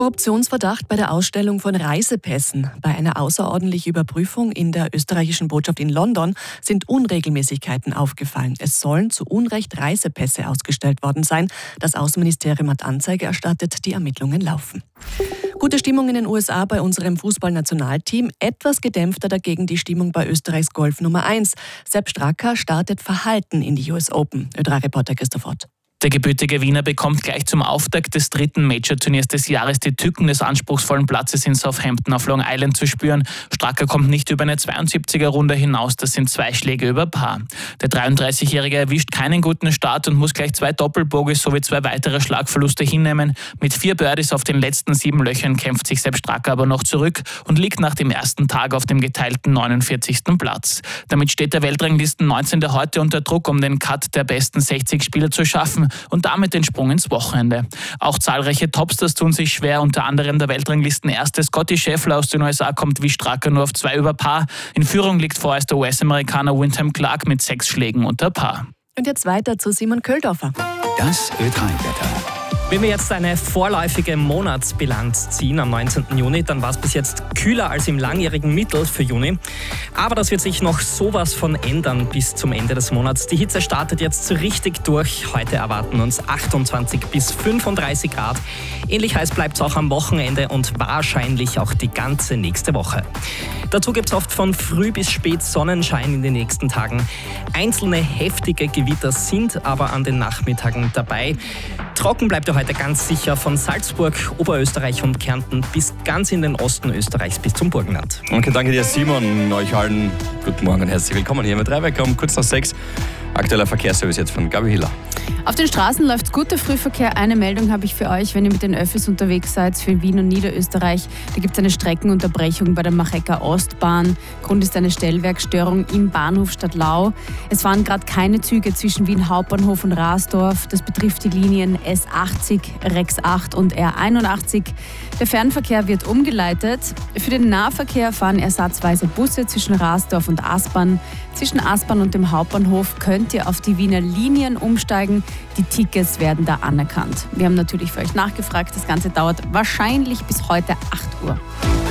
Korruptionsverdacht bei der Ausstellung von Reisepässen. Bei einer außerordentlichen Überprüfung in der österreichischen Botschaft in London sind Unregelmäßigkeiten aufgefallen. Es sollen zu Unrecht Reisepässe ausgestellt worden sein. Das Außenministerium hat Anzeige erstattet, die Ermittlungen laufen. Gute Stimmung in den USA bei unserem Fußballnationalteam, etwas gedämpfter dagegen die Stimmung bei Österreichs Golf Nummer 1. Sepp Straka startet verhalten in die US Open. Ö3-Reporter Christoph Ott. Der gebürtige Wiener bekommt gleich zum Auftakt des dritten Major-Turniers des Jahres die Tücken des anspruchsvollen Platzes in Southampton auf Long Island zu spüren. Straka kommt nicht über eine 72er-Runde hinaus, das sind 2 Schläge über Paar. Der 33-Jährige erwischt keinen guten Start und muss gleich 2 Doppelbogies sowie 2 weitere Schlagverluste hinnehmen. Mit 4 Birdies auf den letzten 7 Löchern kämpft sich Sepp Straka aber noch zurück und liegt nach dem ersten Tag auf dem geteilten 49. Platz. Damit steht der Weltranglisten 19. heute unter Druck, um den Cut der besten 60 Spieler zu schaffen und damit den Sprung ins Wochenende. Auch zahlreiche Topstars tun sich schwer, unter anderem der Weltranglisten-Erste Scottie Scheffler aus den USA kommt wie Straka nur auf 2 über Paar. In Führung liegt vorerst der US-Amerikaner Wyndham Clark mit 6 Schlägen unter Paar. Und jetzt weiter zu Simon Köldorfer. Das Ö3-Wetter. Wenn wir jetzt eine vorläufige Monatsbilanz ziehen am 19. Juni, dann war es bis jetzt kühler als im langjährigen Mittel für Juni. Aber das wird sich noch sowas von ändern bis zum Ende des Monats. Die Hitze startet jetzt so richtig durch. Heute erwarten uns 28 bis 35 Grad. Ähnlich heiß bleibt es auch am Wochenende und wahrscheinlich auch die ganze nächste Woche. Dazu gibt es oft von früh bis spät Sonnenschein in den nächsten Tagen. Einzelne heftige Gewitter sind aber an den Nachmittagen dabei. Trocken bleibt er heute ganz sicher von Salzburg, Oberösterreich und Kärnten bis ganz in den Osten Österreichs bis zum Burgenland. Okay, danke dir Simon. Euch allen guten Morgen und herzlich willkommen hier mit Ö3 um kurz nach 6. Aktueller Verkehrsservice jetzt von Gabi Hiller. Auf den Straßen läuft guter Frühverkehr. Eine Meldung habe ich für euch, wenn ihr mit den Öffis unterwegs seid, für Wien und Niederösterreich. Da gibt es eine Streckenunterbrechung bei der Machecker Ostbahn. Grund ist eine Stellwerkstörung im Bahnhof Stadtlau. Es fahren gerade keine Züge zwischen Wien Hauptbahnhof und Rasdorf. Das betrifft die Linien S80, Rex 8 und R81. Der Fernverkehr wird umgeleitet. Für den Nahverkehr fahren ersatzweise Busse zwischen Rasdorf und Aspern. Zwischen Aspern und dem Hauptbahnhof könnt ihr auf die Wiener Linien umsteigen. Die Tickets werden da anerkannt. Wir haben natürlich für euch nachgefragt. Das Ganze dauert wahrscheinlich bis heute 8 Uhr.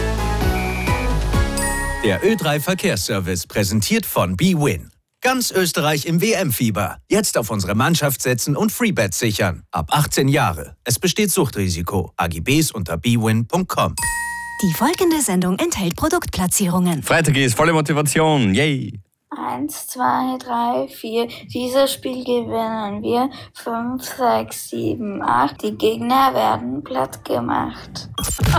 Der Ö3 Verkehrsservice präsentiert von bwin. Ganz Österreich im WM-Fieber. Jetzt auf unsere Mannschaft setzen und Freebets sichern. Ab 18 Jahre. Es besteht Suchtrisiko. AGBs unter bwin.com. Die folgende Sendung enthält Produktplatzierungen. Freitag ist volle Motivation. Yay! 1, 2, 3, 4. Dieses Spiel gewinnen wir. 5, 6, 7, 8. Die Gegner werden platt gemacht.